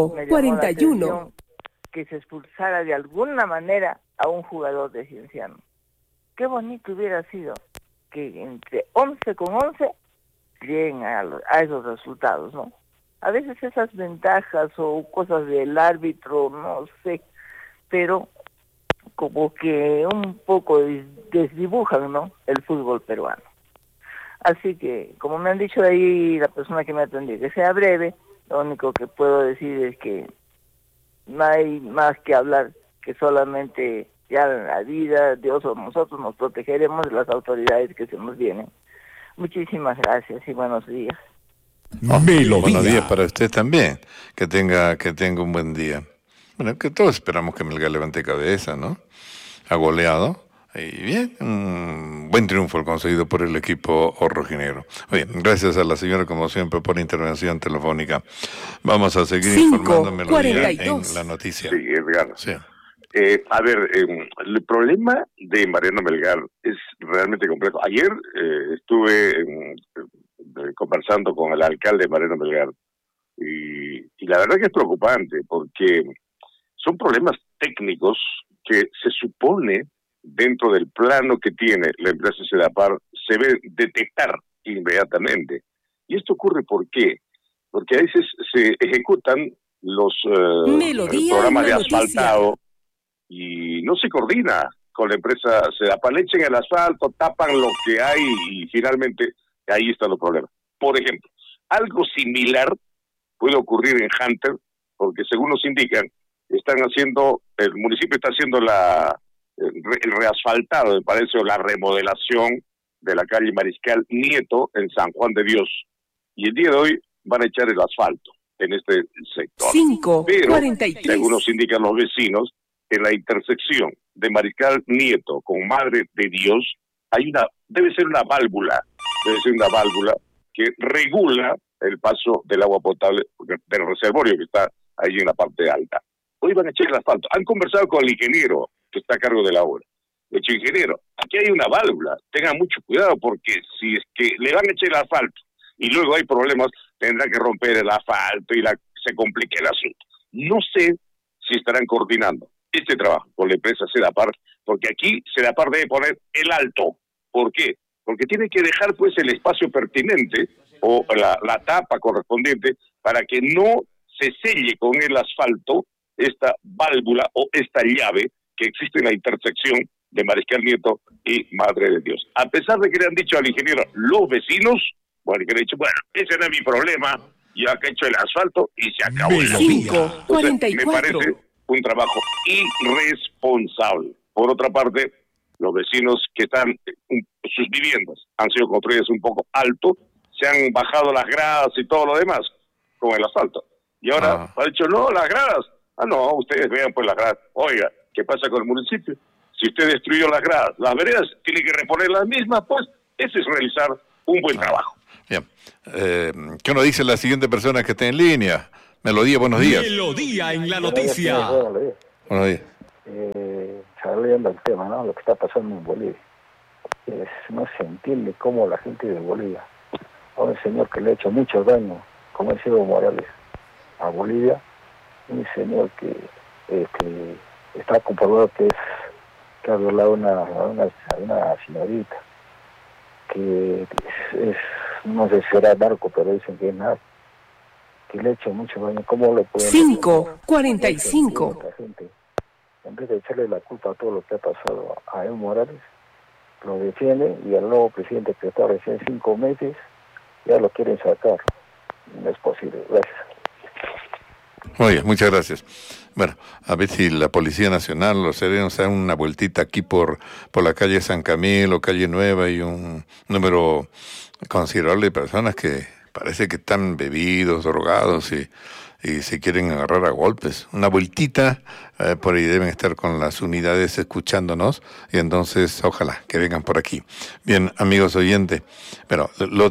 5:41 que se expulsara de alguna manera a un jugador de Cienciano. Qué bonito hubiera sido que entre 11 con 11 lleguen a esos resultados, ¿no? A veces esas ventajas o cosas del árbitro, no sé, pero como que un poco desdibujan, ¿no?, el fútbol peruano. Así que, como me han dicho ahí la persona que me atendió, que sea breve, lo único que puedo decir es que no hay más que hablar, que solamente ya la vida, Dios o nosotros nos protegeremos de las autoridades que se nos vienen. Muchísimas gracias y buenos días. Melodía. Buenos días para usted también, que tenga un buen día. Bueno, que todos esperamos que Melgar levante cabeza, ¿no? Ha goleado. Y bien, un buen triunfo el conseguido por el equipo rojinegro. Oye, gracias a la señora, como siempre, por la intervención telefónica. Vamos a seguir informando Melodía en la noticia. Sí, Edgar. Sí. A ver, el problema de Mariano Melgar es realmente complejo. Ayer estuve conversando con el alcalde Mariano Melgar y la verdad que es preocupante porque son problemas técnicos que se supone dentro del plano que tiene la empresa Sedapar se ve detectar inmediatamente. Y esto ocurre ¿por qué? Porque a veces se ejecutan los programas de asfaltado y no se coordina con la empresa Sedapar. Le echan el asfalto, tapan lo que hay y finalmente ahí están los problemas. Por ejemplo, algo similar puede ocurrir en Hunter, porque según nos indican, el municipio está haciendo el reasfaltado, me parece, o la remodelación de la calle Mariscal Nieto en San Juan de Dios. Y el día de hoy van a echar el asfalto en este sector. 5:43. Pero, según nos indican los vecinos, en la intersección de Mariscal Nieto con Madre de Dios, debe ser una válvula que regula el paso del agua potable del reservorio que está ahí en la parte alta. Hoy van a echar el asfalto. Han conversado con el ingeniero que está a cargo de la obra. De hecho, ingeniero, aquí hay una válvula, tengan mucho cuidado porque si es que le van a echar el asfalto y luego hay problemas, tendrá que romper el asfalto y se complica el asunto. No sé si estarán coordinando este trabajo con la empresa Sedapar, porque aquí Sedapar debe poner el alto. ¿Por qué? Porque tiene que dejar pues el espacio pertinente o la tapa correspondiente para que no se selle con el asfalto esta válvula o esta llave que existe en la intersección de Mariscal Nieto y Madre de Dios. A pesar de que le han dicho al ingeniero los vecinos, Bueno, y que le he dicho, bueno, ese no es mi problema, ya que he hecho el asfalto y se acabó. 5:44. Me parece un trabajo irresponsable. Por otra parte, los vecinos que están, sus viviendas han sido construidas un poco alto, se han bajado las gradas y todo lo demás con el asfalto. Y ahora ha dicho, no, las gradas. No, ustedes vean pues las gradas. Oiga, ¿qué pasa con el municipio? Si usted destruyó las gradas, las veredas, tiene que reponer las mismas, pues ese es realizar un buen trabajo. Bien. ¿Qué nos dice la siguiente persona que está en línea? Melodía, buenos días. Melodía en la noticia. Buenos días. Saliendo el tema, ¿no? Lo que está pasando en Bolivia. No se entiende cómo la gente de Bolivia, a un señor que le ha hecho mucho daño, como es Evo Morales, a Bolivia, un señor que está comprobado que ha violado a una señorita, que no sé si era narco, pero dicen que es narco, que le ha hecho mucho daño. ¿Cómo lo pueden 5:45. En vez de echarle la culpa a todo lo que ha pasado a Evo Morales, lo defienden, y al nuevo presidente que está recién 5 meses ya lo quieren sacar. No es posible. Gracias. Oye, muchas gracias. Bueno, a ver si la Policía Nacional, los serenos, dan una vueltita aquí por la calle San Camilo, calle Nueva, y un número considerable de personas que parece que están bebidos, drogados y se quieren agarrar a golpes. Una vueltita, por ahí deben estar con las unidades escuchándonos, y entonces ojalá que vengan por aquí. Bien, amigos oyentes, pero lo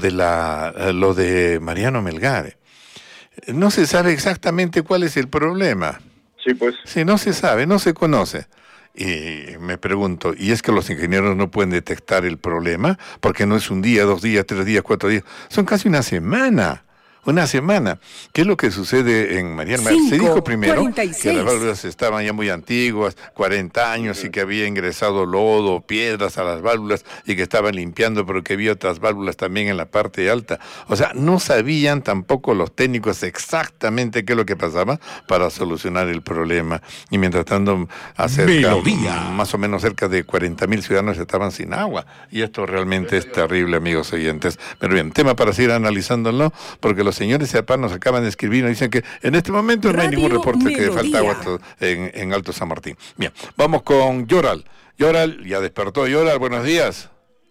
de Mariano Melgar, no se sabe exactamente cuál es el problema. Sí, pues. Sí, no se sabe, no se conoce. Y me pregunto, ¿y es que los ingenieros no pueden detectar el problema? Porque no es un día, 2 días, 3 días, 4 días, son casi una semana. ¿Qué es lo que sucede en Mariano Melgar? Se dijo primero que las válvulas estaban ya muy antiguas, 40 años, y que había ingresado lodo, piedras a las válvulas, y que estaban limpiando, pero que había otras válvulas también en la parte alta. O sea, no sabían tampoco los técnicos exactamente qué es lo que pasaba para solucionar el problema. Y mientras tanto, más o menos cerca de 40,000 ciudadanos estaban sin agua. Y esto realmente es terrible, amigos oyentes. Pero bien, tema para seguir analizándolo, porque los señores de APA nos acaban de escribir, nos dicen que en este momento no hay ningún reporte que falta agua en Alto San Martín. Bien, vamos con Yoral. Yoral, ya despertó Yoral, buenos días.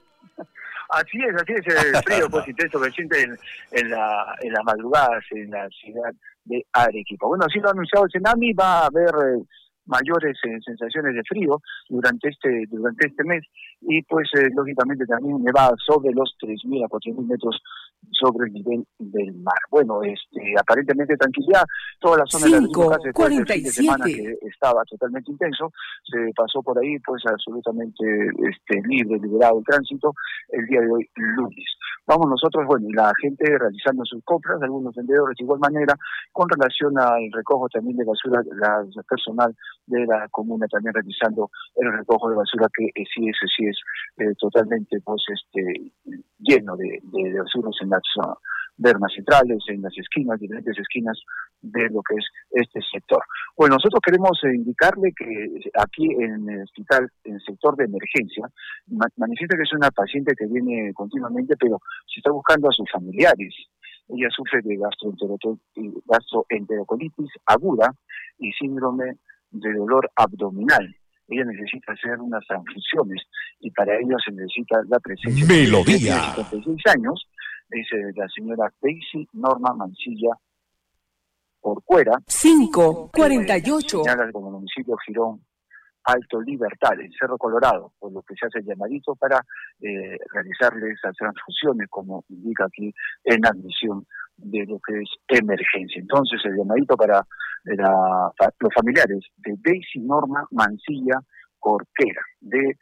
Así es, el frío pues intenso que siente en las madrugadas en la ciudad de Arequipa. Bueno, así lo ha anunciado el Senami, va a haber mayores sensaciones de frío durante este mes, y pues lógicamente también nevada sobre los 3.000 a 4.000 metros sobre el nivel del mar. Bueno, aparentemente tranquilidad, toda la zona de la desde el fin de semana que estaba totalmente intenso, se pasó por ahí pues absolutamente liberado el tránsito el día de hoy, lunes. Vamos nosotros, bueno, y la gente realizando sus compras, algunos vendedores de igual manera, con relación al recojo también de basura, la personal de la comuna también realizando el recojo de basura, que sí es totalmente pues lleno de basuras en las vermas centrales, en las esquinas, diferentes esquinas de lo que es este sector. Bueno, nosotros queremos indicarle que aquí en el hospital, en el sector de emergencia, manifiesta que es una paciente que viene continuamente, pero se está buscando a sus familiares. Ella sufre de gastroenterocolitis aguda y síndrome de dolor abdominal. Ella necesita hacer unas transfusiones, y para ello se necesita la presencia Melodía. de 56 años, es la señora Daisy Norma Mancilla Corcuera. 5:48. Señala como municipio Girón Alto Libertad, en Cerro Colorado, por lo que se hace el llamadito para realizarle esas transfusiones, como indica aquí en la admisión de lo que es emergencia. Entonces, el llamadito para los familiares de Daisy Norma Mancilla Corquera, de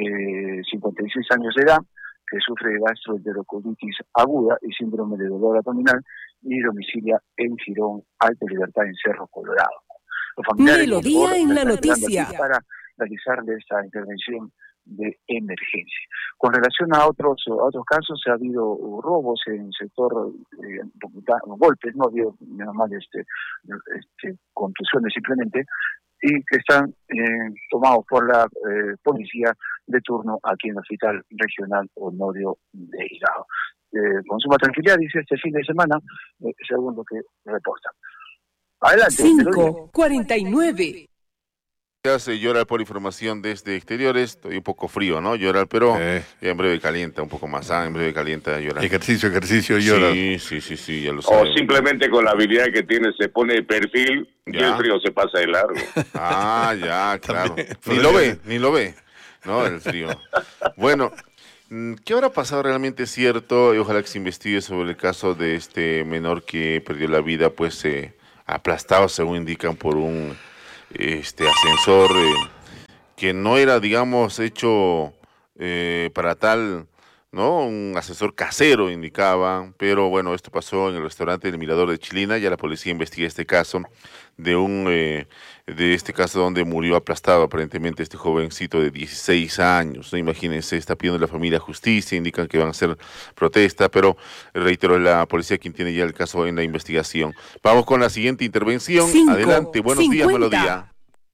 56 años de edad, que sufre de gastroenterocolitis aguda y síndrome de dolor abdominal, y domicilia en Girón Alto Libertad, en Cerro Colorado. Los familiares Melodía en la noticia. para realizarle esta intervención de emergencia. Con relación a otros casos, ha habido robos en el sector, golpes, no ha habido nada más contusiones simplemente, y que están tomados por la policía de turno aquí en el Hospital Regional Honorio Delgado. con suma tranquilidad, dice, este fin de semana, según lo que reportan. Adelante. 5:49. Se hace llorar por información desde exteriores, estoy un poco frío, ¿no? Llorar, pero ya en breve calienta un poco más, en breve calienta llorar. Ejercicio, llorar. Sí, ya lo sé. O simplemente con la habilidad que tiene se pone de perfil y el frío se pasa de largo. Ya, claro. También, ni lo ve, ¿no? El frío. Bueno, ¿qué habrá pasado realmente cierto? Y ojalá que se investigue sobre el caso de este menor que perdió la vida, pues aplastado, según indican, por un ascensor que no era, digamos, hecho para tal, ¿no? Un ascensor casero, indicaban, pero bueno, esto pasó en el restaurante El Mirador de Chilina. Ya la policía investiga este caso de este caso donde murió aplastado aparentemente este jovencito de 16 años, ¿no? Imagínense, está pidiendo la familia justicia, indican que van a hacer protesta, pero reitero, la policía quien tiene ya el caso en la investigación. Vamos con la siguiente intervención. Adelante, buenos días, Melodía.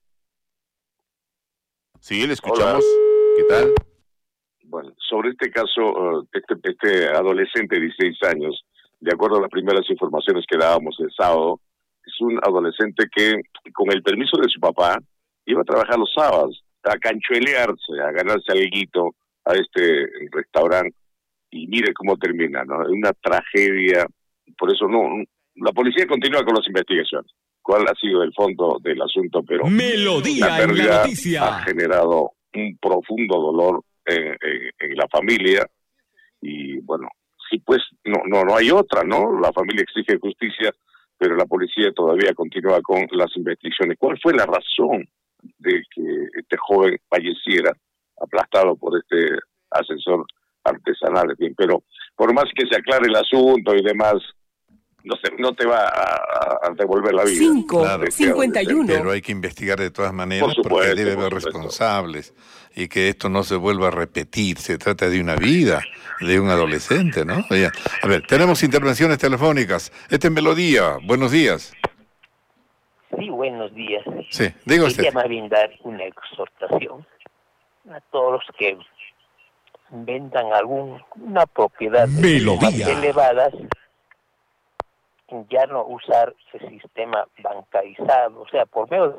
Sí, le escuchamos. Hola. ¿Qué tal? Bueno, sobre este caso, este adolescente de 16 años, de acuerdo a las primeras informaciones que dábamos el sábado, es un adolescente que, con el permiso de su papá, iba a trabajar los sábados, a canchuelearse, a ganarse alguito a este restaurante, y mire cómo termina, ¿no? Es una tragedia. Por eso la policía continúa con las investigaciones. ¿Cuál ha sido el fondo del asunto? Pero Melodía la pérdida en la noticia ha generado un profundo dolor en la familia, y bueno, sí, pues no hay otra, ¿no? La familia exige justicia, pero la policía todavía continúa con las investigaciones. ¿Cuál fue la razón de que este joven falleciera aplastado por este ascensor artesanal? Bien, pero por más que se aclare el asunto y demás, no te va a devolver la vida. 5:51. Pero hay que investigar de todas maneras, porque debe haber responsables y que esto no se vuelva a repetir. Se trata de una vida de un adolescente, ¿no? Oye, a ver, tenemos intervenciones telefónicas. Este es Melodía. Buenos días. Sí, buenos días. Sí, diga usted. Quería más bien dar una exhortación a todos los que vendan una propiedad más elevadas, ya no usar ese sistema bancarizado, o sea, por medio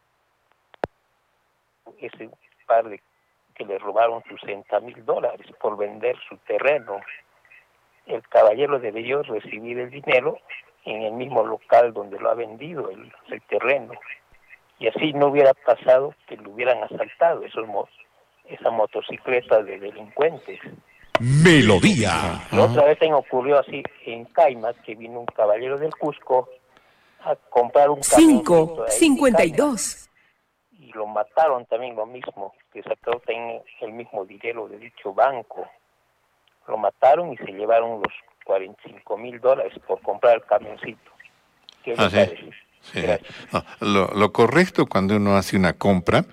de ese par de que le robaron $60,000 por vender su terreno. El caballero debió recibir el dinero en el mismo local donde lo ha vendido el terreno, y así no hubiera pasado que lo hubieran asaltado esa motocicleta de delincuentes. Melodía. La otra vez ocurrió así en Caima, que vino un caballero del Cusco a comprar un 5:52. y lo mataron también, lo mismo, que sacó el mismo dinero de dicho banco. Lo mataron y se llevaron los $45,000 por comprar el camioncito. ¿Qué le parece? Sí. No, lo correcto cuando uno hace una compra,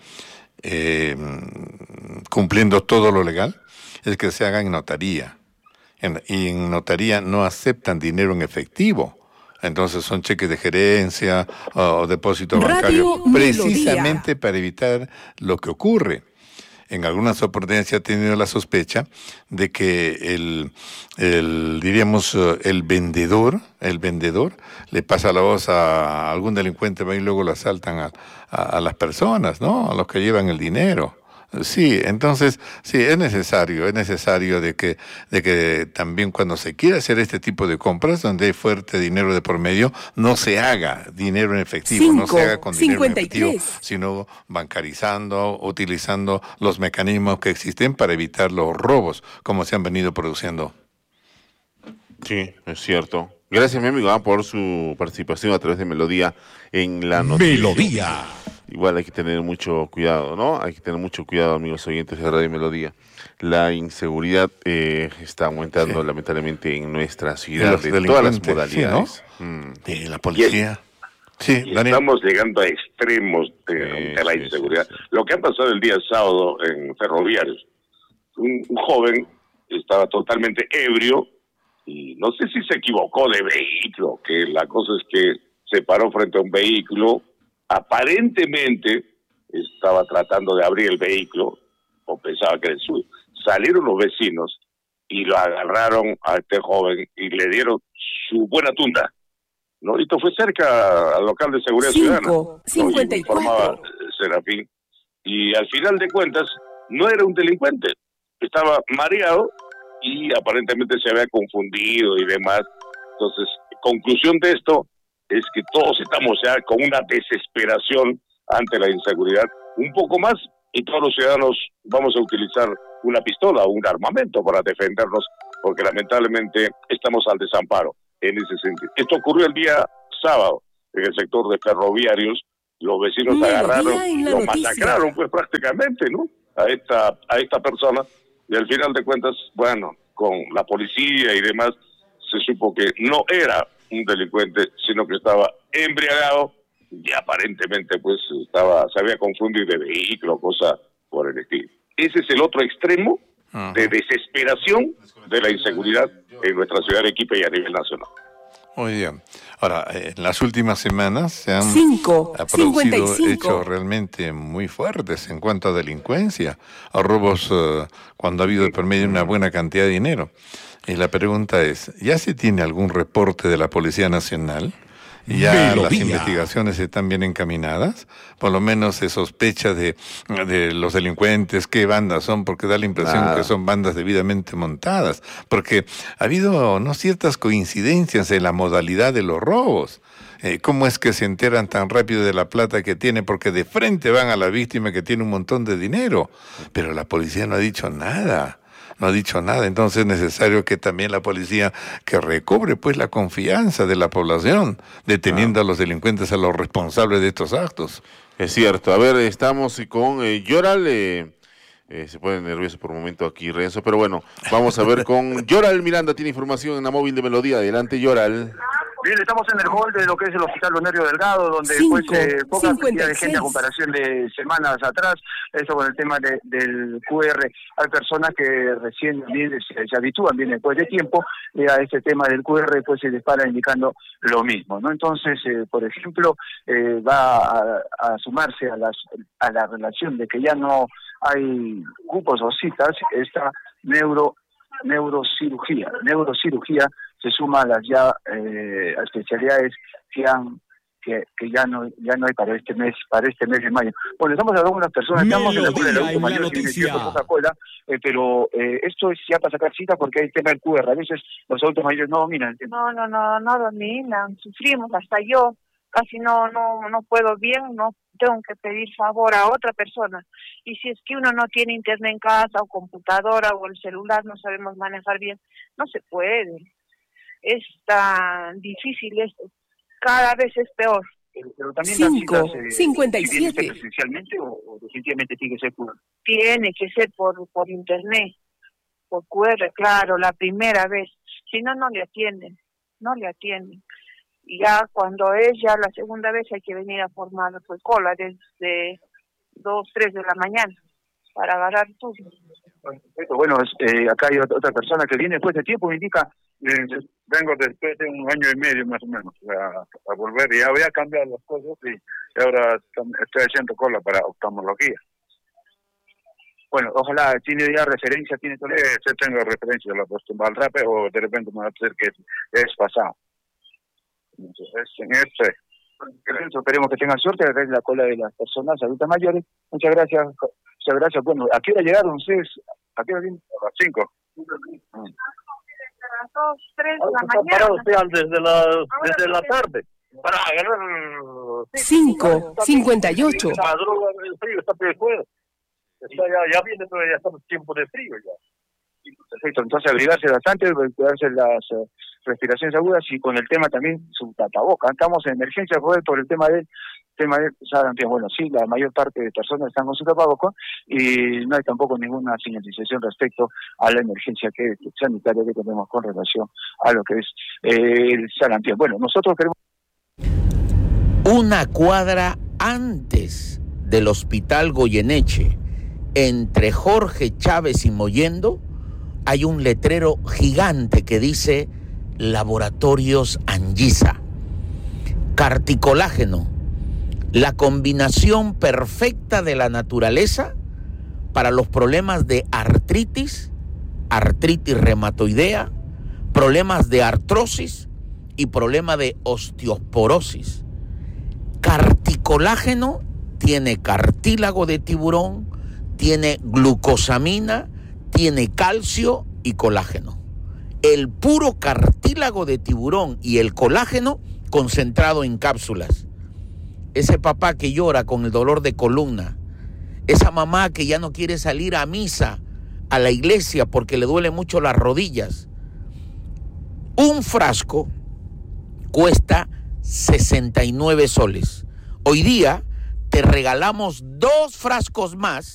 cumpliendo todo lo legal, es que se haga en notaría. Y en notaría no aceptan dinero en efectivo. Entonces son cheques de gerencia o depósito bancario, precisamente para evitar lo que ocurre. En algunas oportunidades se ha tenido la sospecha de que el vendedor le pasa la voz a algún delincuente y luego lo asaltan a las personas, ¿no? A los que llevan el dinero. Sí, entonces, sí, es necesario de que también cuando se quiera hacer este tipo de compras, donde hay fuerte dinero de por medio, no se haga dinero en efectivo, no se haga con dinero en efectivo, sino bancarizando, utilizando los mecanismos que existen para evitar los robos, como se han venido produciendo. Sí, es cierto. Gracias, mi amigo, por su participación a través de Melodía en la noticia. Melodía. Igual hay que tener mucho cuidado, ¿no? Hay que tener mucho cuidado, amigos oyentes de Radio Melodía. La inseguridad está aumentando lamentablemente en nuestra ciudad, de todas las modalidades. ¿Sí, no? De la policía. Sí, estamos llegando a extremos de la inseguridad. Lo que ha pasado el día sábado en Ferroviarios, un joven estaba totalmente ebrio y no sé si se equivocó de vehículo, que la cosa es que se paró frente a un vehículo. Aparentemente estaba tratando de abrir el vehículo o pensaba que era el suyo. Salieron los vecinos y lo agarraron a este joven y le dieron su buena tunda, ¿no? Esto fue cerca al local de seguridad ciudadana, ¿no? 54. Informaba Serafín, y al final de cuentas no era un delincuente, estaba mareado y aparentemente se había confundido y demás. Entonces, conclusión de esto es que todos estamos ya con una desesperación ante la inseguridad, un poco más, y todos los ciudadanos vamos a utilizar una pistola o un armamento para defendernos, porque lamentablemente estamos al desamparo en ese sentido. Esto ocurrió el día sábado en el sector de Ferroviarios. Los vecinos agarraron, lo masacraron pues prácticamente, ¿no? A esta persona, y al final de cuentas, bueno, con la policía y demás, se supo que no era un delincuente, sino que estaba embriagado y aparentemente pues se había confundido de vehículo, cosa por el estilo. Ese es el otro extremo de desesperación de la inseguridad en nuestra ciudad de Arequipa y a nivel nacional. Muy bien. Ahora, en las últimas semanas se han producido hechos realmente muy fuertes en cuanto a delincuencia, a robos cuando ha habido de por medio una buena cantidad de dinero. Y la pregunta es, ¿ya se tiene algún reporte de la Policía Nacional? ¿Ya las investigaciones están bien encaminadas? Por lo menos se sospecha de los delincuentes, qué bandas son, porque da la impresión que son bandas debidamente montadas. Porque ha habido ciertas coincidencias en la modalidad de los robos. ¿Cómo es que se enteran tan rápido de la plata que tiene? Porque de frente van a la víctima que tiene un montón de dinero. Pero la policía no ha dicho nada. No ha dicho nada, entonces es necesario que también la policía que recobre pues la confianza de la población, deteniendo a los delincuentes, a los responsables de estos actos. Es cierto. A ver, estamos con Yoral, se pone nervioso por un momento aquí Renzo, pero bueno, vamos a ver con Yoral Miranda, tiene información en la móvil de Melodía. Adelante, Yoral. Bien, estamos en el hall de lo que es el Hospital Lonerio Delgado, donde poca cantidad de gente a comparación de semanas atrás, eso con el tema del QR. Hay personas que recién se habitúan bien después de tiempo a este tema del QR, pues se les para indicando lo mismo, ¿no? Entonces, por ejemplo, va a sumarse a la relación de que ya no hay cupos o citas, esta neurocirugía se suma a las especialidades que ya no hay para este mes de mayo. Bueno, estamos hablando de unas personas, estamos en la escuela del adulto mayor, tiene poca cola, pero esto es ya para sacar cita porque hay tema del QR. A veces los adultos mayores no dominan. No dominan, sufrimos, hasta yo casi no puedo bien, no tengo que pedir favor a otra persona. Y si es que uno no tiene internet en casa o computadora o el celular, no sabemos manejar bien, no se puede. Es tan difícil esto, cada vez es peor. Pero también 5:57. ¿Tiene presencialmente o definitivamente tiene que ser por? Tiene que ser por internet, por QR, claro, la primera vez. Si no, no le atienden. Y ya cuando es ya la segunda vez hay que venir a formar pues cola desde 2, 3 de la mañana para agarrar turno. Bueno, acá hay otra persona que viene después de tiempo, me indica. Vengo después de 1 año y medio más o menos a volver, y ya voy a cambiar las cosas y ahora estoy haciendo cola para oftalmología. Bueno, ojalá tiene ya referencia, tiene todo. Sí, tengo referencia, la postumba al rape o de repente me va a decir que es pasado. Entonces, esperemos que tengan suerte de ver la cola de las personas adultas mayores. Muchas gracias. Bueno, ¿a qué hora llegaron ustedes? ¿A qué hora vienen? A las 5. A las 2, 3 de la mañana. Desde la tarde. Para agarrar 5:58. El frío está fuera. Ya viene, pero ya estamos en tiempo de frío ya. Perfecto, entonces abrigarse bastante, cuidarse las respiraciones agudas y con el tema también su tapaboca. Estamos en emergencia por el tema de sarampión. Bueno, sí, la mayor parte de personas están con su tapaboca y no hay tampoco ninguna señalización respecto a la emergencia sanitaria que tenemos con relación a lo que es el sarampión. Bueno, nosotros queremos... Una cuadra antes del Hospital Goyeneche, entre Jorge Chávez y Mollendo, hay un letrero gigante que dice Laboratorios Anguisa. Carticolágeno, la combinación perfecta de la naturaleza para los problemas de artritis artritis reumatoidea, problemas de artrosis y problema de osteoporosis. Carticolágeno tiene cartílago de tiburón, tiene glucosamina, tiene calcio y colágeno. El puro cartílago de tiburón y el colágeno concentrado en cápsulas. Ese papá que llora con el dolor de columna, esa mamá que ya no quiere salir a misa, a la iglesia porque le duele mucho las rodillas. Un frasco cuesta 69 soles. Hoy día te regalamos 2 frascos más